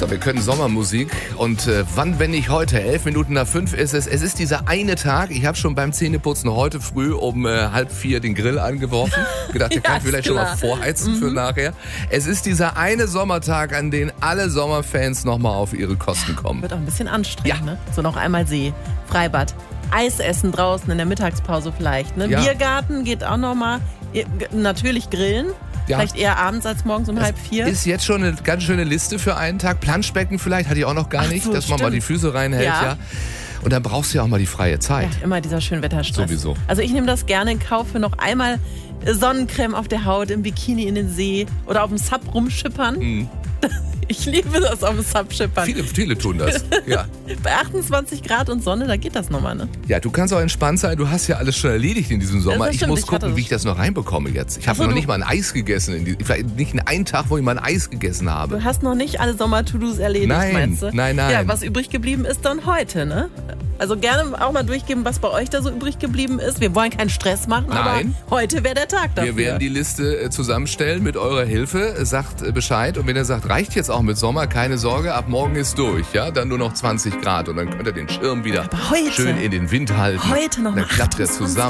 So, wir können Sommermusik und wann, wenn nicht heute, 5:11 ist es. Es ist dieser eine Tag, ich habe schon beim Zähneputzen heute früh um 3:30 den Grill angeworfen. Gedacht, der kann vielleicht schon mal vorheizen für nachher. Es ist dieser eine Sommertag, an den alle Sommerfans nochmal auf ihre Kosten kommen. Wird auch ein bisschen anstrengend, ne? So noch einmal See, Freibad, Eis essen draußen in der Mittagspause vielleicht, ne? Ja. Biergarten geht auch nochmal, natürlich grillen. Ja. Vielleicht eher abends als morgens um 3:30. Ist jetzt schon eine ganz schöne Liste für einen Tag. Planschbecken vielleicht, hatte ich auch noch gar nicht, so, dass man mal die Füße reinhält. Ja. Und dann brauchst du ja auch mal die freie Zeit. Ja, immer dieser Schönwetterstress. Sowieso. Also ich nehme das gerne in Kauf für noch einmal Sonnencreme auf der Haut, im Bikini in den See oder auf dem Sub rumschippern. Mhm. Ich liebe das, auf dem Sub schippern. Viele tun das. Ja. Bei 28 Grad und Sonne, da geht das nochmal, ne? Ja, du kannst auch entspannt sein. Du hast ja alles schon erledigt in diesem Sommer. Das Ich stimmt, muss ich hatte gucken, das wie ich das noch reinbekomme jetzt. Ich habe noch nicht mal ein Eis gegessen. Vielleicht nicht einen Tag, wo ich mal ein Eis gegessen habe. Du hast noch nicht alle Sommer-To-Dos erledigt, meinst du? Nein. Ja, was übrig geblieben ist dann heute, ne? Also gerne auch mal durchgeben, was bei euch da so übrig geblieben ist. Wir wollen keinen Stress machen, aber heute wäre der Tag dafür. Wir werden die Liste zusammenstellen mit eurer Hilfe. Sagt Bescheid. Und wenn ihr sagt, reicht jetzt auch mit Sommer, keine Sorge, ab morgen ist durch. Ja, dann nur noch 20 Grad. Und dann könnt ihr den Schirm wieder schön in den Wind halten. Heute noch dann klappt er zusammen.